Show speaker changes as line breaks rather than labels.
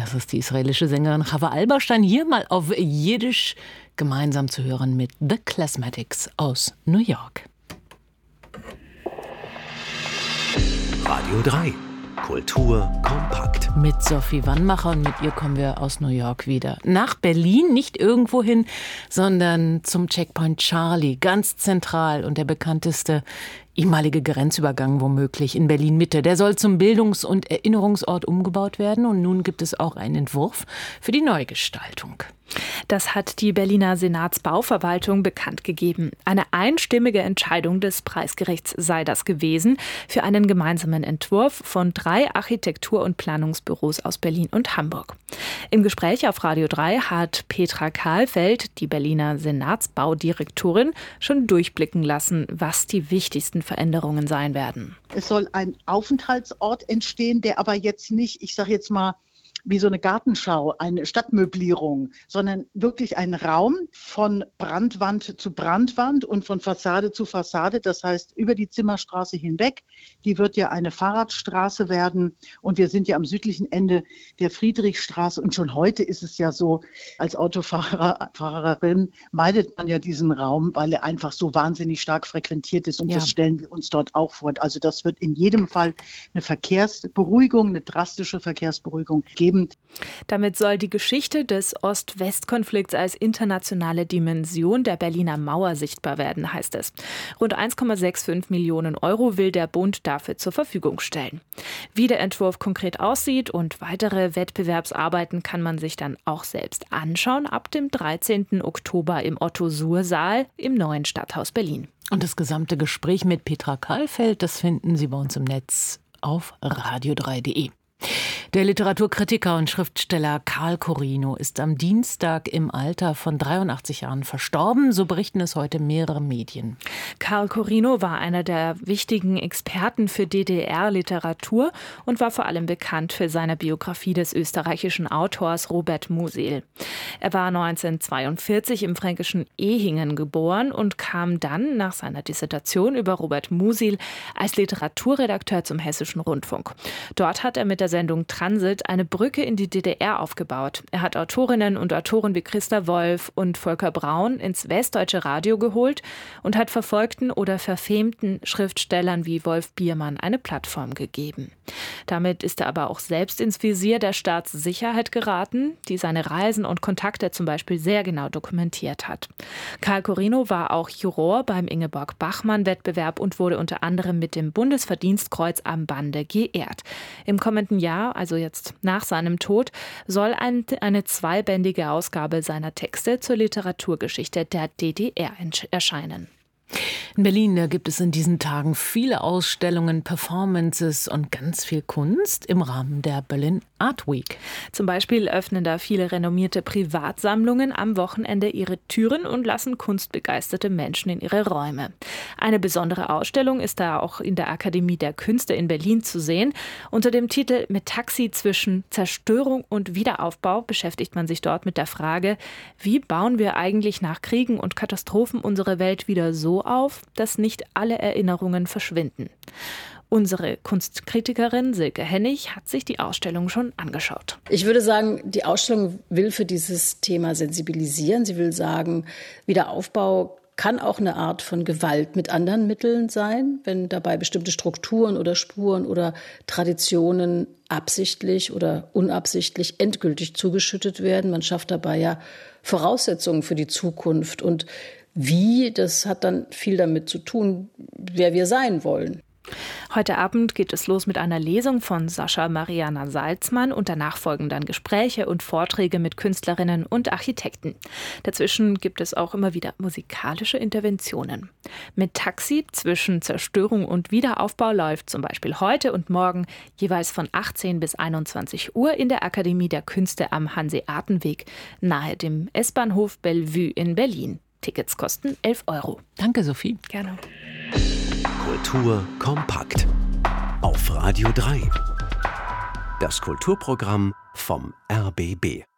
Das ist die israelische Sängerin Chava Alberstein, hier mal auf Jiddisch gemeinsam zu hören mit The Classmatics aus New York.
Radio 3. Kultur kompakt.
Mit Sophie Wannmacher, und mit ihr kommen wir aus New York wieder nach Berlin, nicht irgendwo hin, sondern zum Checkpoint Charlie, ganz zentral und der bekannteste ehemalige Grenzübergang womöglich in Berlin-Mitte. Der soll zum Bildungs- und Erinnerungsort umgebaut werden und nun gibt es auch einen Entwurf für die Neugestaltung.
Das hat die Berliner Senatsbauverwaltung bekannt gegeben. Eine einstimmige Entscheidung des Preisgerichts sei das gewesen für einen gemeinsamen Entwurf von 3 Architektur- und Planungsbüros aus Berlin und Hamburg. Im Gespräch auf Radio 3 hat Petra Kahlfeld, die Berliner Senatsbaudirektorin, schon durchblicken lassen, was die wichtigsten Veränderungen sein werden.
Es soll ein Aufenthaltsort entstehen, der aber jetzt nicht, ich sage jetzt mal, wie so eine Gartenschau, eine Stadtmöblierung, sondern wirklich ein Raum von Brandwand zu Brandwand und von Fassade zu Fassade, das heißt über die Zimmerstraße hinweg. Die wird ja eine Fahrradstraße werden und wir sind ja am südlichen Ende der Friedrichstraße und schon heute ist es ja so, als Autofahrerin meidet man ja diesen Raum, weil er einfach so wahnsinnig stark frequentiert ist und das stellen wir uns dort auch vor. Also das wird in jedem Fall eine Verkehrsberuhigung, eine drastische Verkehrsberuhigung geben.
Damit soll die Geschichte des Ost-West-Konflikts als internationale Dimension der Berliner Mauer sichtbar werden, heißt es. Rund 1,65 Millionen Euro will der Bund dafür zur Verfügung stellen. Wie der Entwurf konkret aussieht und weitere Wettbewerbsarbeiten kann man sich dann auch selbst anschauen ab dem 13. Oktober im Otto-Suhr-Saal im neuen Stadthaus Berlin.
Und das gesamte Gespräch mit Petra Kahlfeld, das finden Sie bei uns im Netz auf radio3.de. Der Literaturkritiker und Schriftsteller Karl Corino ist am Dienstag im Alter von 83 Jahren verstorben, so berichten es heute mehrere Medien.
Karl Corino war einer der wichtigen Experten für DDR-Literatur und war vor allem bekannt für seine Biografie des österreichischen Autors Robert Musil. Er war 1942 im fränkischen Ehingen geboren und kam dann nach seiner Dissertation über Robert Musil als Literaturredakteur zum Hessischen Rundfunk. Dort hat er mit der Sendung Transit eine Brücke in die DDR aufgebaut. Er hat Autorinnen und Autoren wie Christa Wolf und Volker Braun ins Westdeutsche Radio geholt und hat verfolgten oder verfemten Schriftstellern wie Wolf Biermann eine Plattform gegeben. Damit ist er aber auch selbst ins Visier der Staatssicherheit geraten, die seine Reisen und Kontakte zum Beispiel sehr genau dokumentiert hat. Karl Corino war auch Juror beim Ingeborg-Bachmann-Wettbewerb und wurde unter anderem mit dem Bundesverdienstkreuz am Bande geehrt. Im kommenden Jahr, also jetzt nach seinem Tod, soll eine 2-bändige Ausgabe seiner Texte zur Literaturgeschichte der DDR erscheinen.
In Berlin, da gibt es in diesen Tagen viele Ausstellungen, Performances und ganz viel Kunst im Rahmen der Berlin Art Week.
Zum Beispiel öffnen da viele renommierte Privatsammlungen am Wochenende ihre Türen und lassen kunstbegeisterte Menschen in ihre Räume. Eine besondere Ausstellung ist da auch in der Akademie der Künste in Berlin zu sehen. Unter dem Titel Mit Taxi zwischen Zerstörung und Wiederaufbau beschäftigt man sich dort mit der Frage, wie bauen wir eigentlich nach Kriegen und Katastrophen unsere Welt wieder so auf, dass nicht alle Erinnerungen verschwinden. Unsere Kunstkritikerin Silke Hennig hat sich die Ausstellung schon angeschaut.
Ich würde sagen, die Ausstellung will für dieses Thema sensibilisieren. Sie will sagen, Wiederaufbau kann auch eine Art von Gewalt mit anderen Mitteln sein, wenn dabei bestimmte Strukturen oder Spuren oder Traditionen absichtlich oder unabsichtlich endgültig zugeschüttet werden. Man schafft dabei ja Voraussetzungen für die Zukunft. Und wie, das hat dann viel damit zu tun, wer wir sein wollen.
Heute Abend geht es los mit einer Lesung von Sascha Mariana Salzmann und danach folgen dann Gespräche und Vorträge mit Künstlerinnen und Architekten. Dazwischen gibt es auch immer wieder musikalische Interventionen. Mit Taxi zwischen Zerstörung und Wiederaufbau läuft zum Beispiel heute und morgen jeweils von 18 bis 21 Uhr in der Akademie der Künste am Hanseatenweg nahe dem S-Bahnhof Bellevue in Berlin. Tickets kosten 11 €.
Danke, Sophie.
Gerne.
Kultur kompakt. Auf Radio 3. Das Kulturprogramm vom RBB.